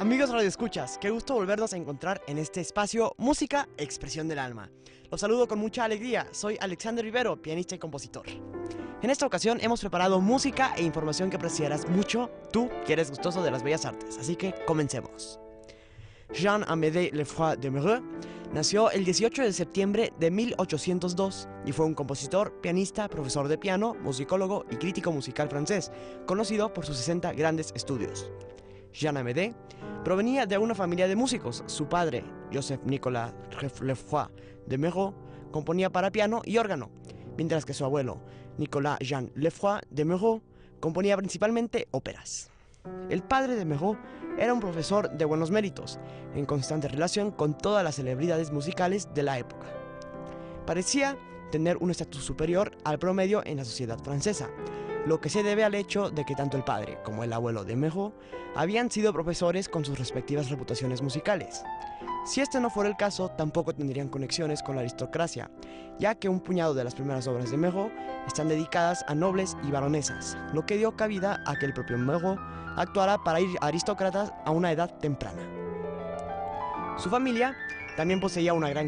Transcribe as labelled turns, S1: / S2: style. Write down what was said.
S1: Amigos radioescuchas, qué gusto volvernos a encontrar en este espacio Música, Expresión del Alma. Los saludo con mucha alegría, soy Alexander Rivero, pianista y compositor. En esta ocasión hemos preparado música e información que apreciarás mucho, tú que eres gustoso de las bellas artes, así que comencemos. Jean-Amédée Lefroy de Méreux nació el 18 de septiembre de 1802 y fue un compositor, pianista, profesor de piano, musicólogo y crítico musical francés, conocido por sus 60 grandes estudios. Jean-Amédée provenía de una familia de músicos. Su padre, Joseph-Nicolas Lefroy de Méreux, componía para piano y órgano, mientras que su abuelo, Nicolas-Jean Lefroy de Méreux, componía principalmente óperas. El padre de Méreux era un profesor de buenos méritos, en constante relación con todas las celebridades musicales de la época. Parecía tener un estatus superior al promedio en la sociedad francesa, lo que se debe al hecho de que tanto el padre como el abuelo de Méreux habían sido profesores con sus respectivas reputaciones musicales. Si este no fuera el caso, tampoco tendrían conexiones con la aristocracia, ya que un puñado de las primeras obras de Méreux están dedicadas a nobles y baronesas, lo que dio cabida a que el propio Méreux actuara para aristócratas a una edad temprana. Su familia también poseía una gran